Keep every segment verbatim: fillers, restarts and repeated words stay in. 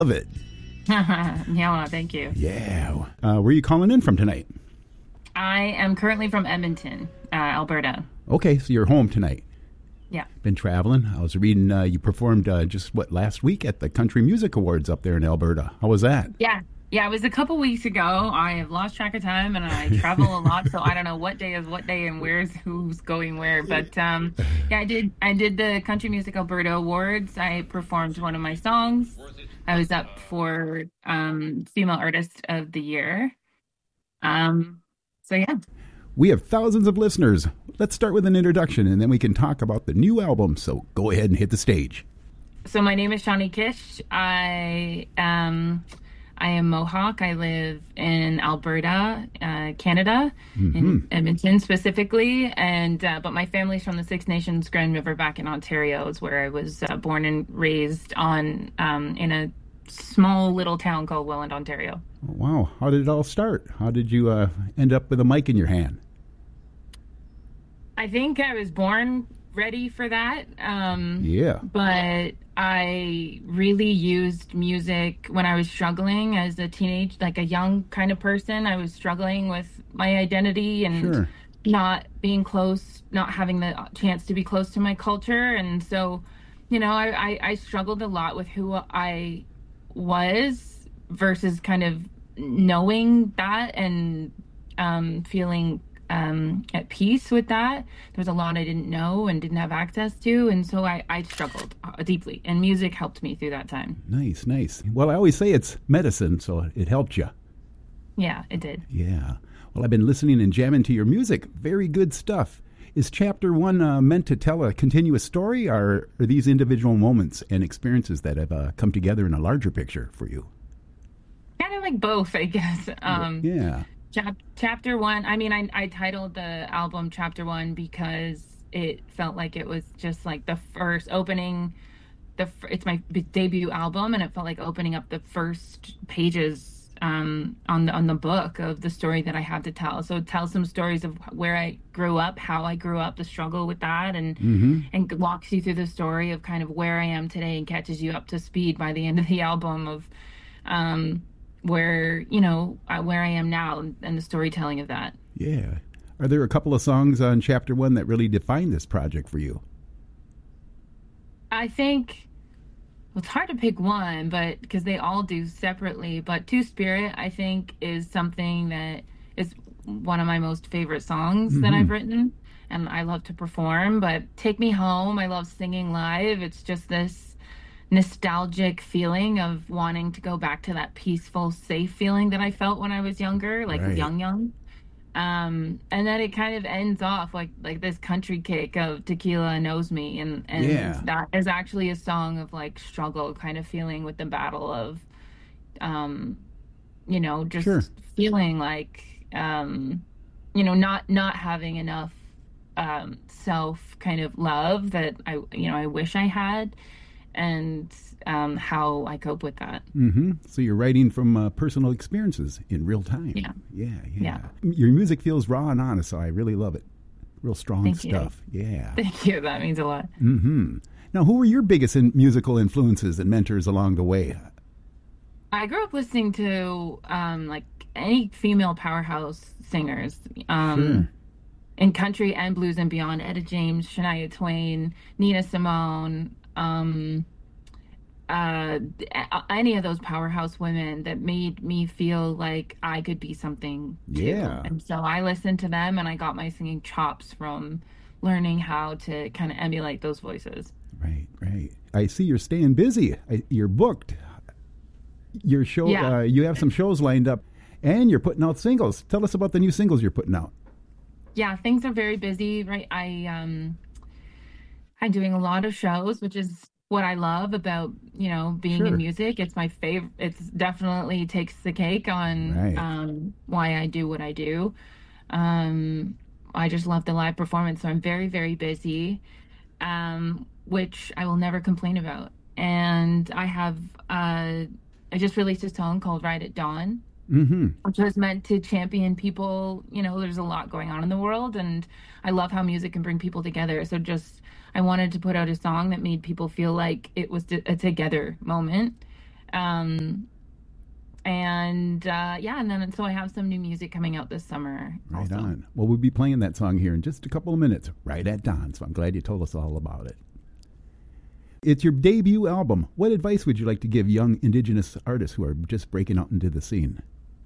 Love it. Yeah, well, thank you. Yeah. Uh, where are you calling in from tonight? I am currently from Edmonton, uh, Alberta. Okay, so you're home tonight. Yeah. Been traveling. I was reading uh, you performed uh, just, what, last week at the Country Music Awards up there in Alberta. How was that? Yeah. Yeah, it was a couple weeks ago. I have lost track of time and I travel a lot, so I don't know what day is what day and where's who's going where. But um, yeah, I did I did the Country Music Alberta Awards. I performed one of my songs. I was up for um, Female Artist of the Year. Um, so yeah. We have thousands of listeners. Let's start with an introduction and then we can talk about the new album. So go ahead and hit the stage. So my name is Shawnee Kish. I um I am Mohawk. I live in Alberta, uh, Canada, mm-hmm. in Edmonton specifically. And uh, but my family's from the Six Nations Grand River back in Ontario, is where I was uh, born and raised on um, in a small little town called Welland, Ontario. Oh, wow. How did it all start? How did you uh, end up with a mic in your hand? I think I was born ready for that. Um, yeah. But I really used music when I was struggling as a teenage, like a young kind of person. I was struggling with my identity and sure. not being close, not having the chance to be close to my culture. And so, you know, I, I, I struggled a lot with who I was versus kind of knowing that and um, feeling Um, at peace with that. There was a lot I didn't know and didn't have access to, and so I, I struggled uh, deeply, and music helped me through that time. Nice, nice. Well, I always say it's medicine, so it helped you. Yeah, it did. Yeah. Well, I've been listening and jamming to your music. Very good stuff. Is chapter one uh, meant to tell a continuous story, or are these individual moments and experiences that have uh, come together in a larger picture for you? Kind of like both, I guess. Um, yeah. Chap- chapter one, I mean, I, I titled the album Chapter One because it felt like it was just like the first opening, the it's my debut album, and it felt like opening up the first pages um, on the on the book of the story that I had to tell. So tell some stories of where I grew up, how I grew up, the struggle with that, and mm-hmm. and walks you through the story of kind of where I am today and catches you up to speed by the end of the album of um where, you know, uh, where I am now and the storytelling of that. Yeah. Are there a couple of songs on chapter one that really define this project for you? I think, well, it's hard to pick one, but because they all do separately, but Two Spirit, I think, is something that is one of my most favorite songs mm-hmm. that I've written and I love to perform. But Take Me Home, I love singing live. It's just this nostalgic feeling of wanting to go back to that peaceful, safe feeling that I felt when I was younger, like right. young, young. Um, and then it kind of ends off like like this country kick of Tequila Knows Me, and and yeah. that is actually a song of like struggle, kind of feeling with the battle of, um, you know, just sure. feeling like, um, you know, not not having enough um, self kind of love that I you know I wish I had. And um, how I cope with that. Mm-hmm. So you're writing from uh, personal experiences in real time. Yeah. yeah, yeah, yeah. Your music feels raw and honest, so I really love it. Real strong Thank stuff. You. Yeah. Thank you. That means a lot. Mm-hmm. Now, who were your biggest in- musical influences and mentors along the way? I grew up listening to um, like any female powerhouse singers. Um, sure. In country and blues and beyond. Etta James, Shania Twain, Nina Simone. Um, uh, any of those powerhouse women that made me feel like I could be something too. Yeah. And so I listened to them and I got my singing chops from learning how to kind of emulate those voices. Right, right. I see you're staying busy. I, you're booked. Your show, yeah. uh, you have some shows lined up and you're putting out singles. Tell us about the new singles you're putting out. Yeah, things are very busy, right? I, um, I'm doing a lot of shows, which is what I love about, you know, being sure. in music. It's my favorite. It's definitely takes the cake on right. um, why I do what I do. Um, I just love the live performance. So I'm very, very busy, um, which I will never complain about. And I have, uh, I just released a song called Ride at Dawn. Mm-hmm. Which was meant to champion people. You know, there's a lot going on in the world, and I love how music can bring people together. So just, I wanted to put out a song that made people feel like it was a together moment. Um, and uh, yeah, and then so I have some new music coming out this summer. Right also. on. Well, we'll be playing that song here in just a couple of minutes, right at dawn. So I'm glad you told us all about it. It's your debut album. What advice would you like to give young Indigenous artists who are just breaking out into the scene?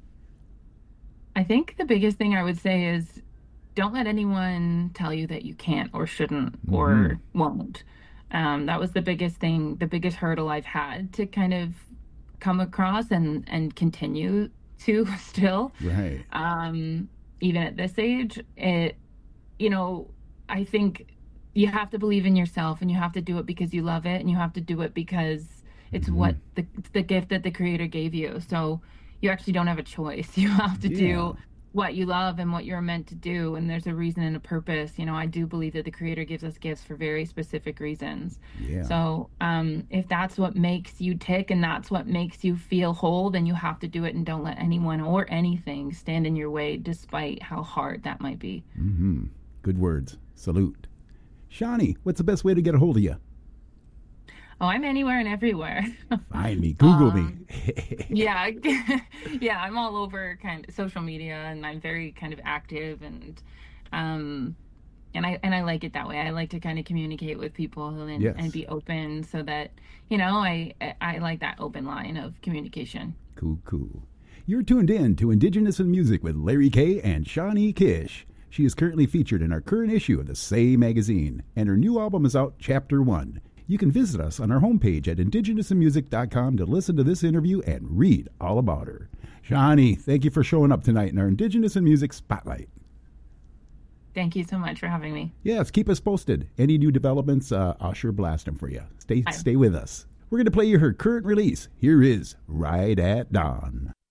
I think the biggest thing I would say is don't let anyone tell you that you can't or shouldn't Mm-hmm. or won't. Um, that was the biggest thing, the biggest hurdle I've had to kind of come across and, and continue to still. Right. Um, even at this age, it, you know, I think you have to believe in yourself and you have to do it because you love it and you have to do it because it's Mm-hmm. what the, it's the gift that the creator gave you. So you actually don't have a choice. You have to Yeah. do what you love and what you're meant to do. And there's a reason and a purpose. You know, I do believe that the creator gives us gifts for very specific reasons. Yeah. So um, if that's what makes you tick and that's what makes you feel whole, then you have to do it and don't let anyone or anything stand in your way, despite how hard that might be. Mm-hmm. Good words. Salute. Shawnee, what's the best way to get a hold of you? Oh, I'm anywhere and everywhere. Find me. Google Um, me. yeah, yeah, I'm all over kind of social media, and I'm very kind of active, and um, and I and I like it that way. I like to kind of communicate with people and Yes. and be open, so that you know, I I like that open line of communication. Cool, cool. You're tuned in to Indigenous in Music with Larry Kay and Shawnee Kish. She is currently featured in our current issue of the Say magazine, and her new album is out, Chapter One. You can visit us on our homepage at indigenous in music dot com to listen to this interview and read all about her. Shawnee, thank you for showing up tonight in our Indigenous in Music Spotlight. Thank you so much for having me. Yes, keep us posted. Any new developments, uh, I'll sure blast them for you. Stay, Bye. stay with us. We're going to play you her current release. Here is Right at Dawn.